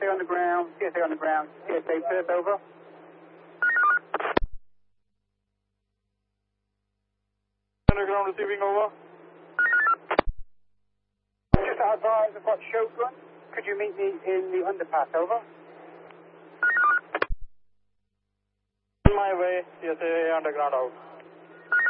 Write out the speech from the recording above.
CSA on the ground, CSA on the ground, CSA Perth, over. Underground receiving, over. Just advise, I've got Shogun. Could you meet me in the underpass, over? On my way, CSA underground out.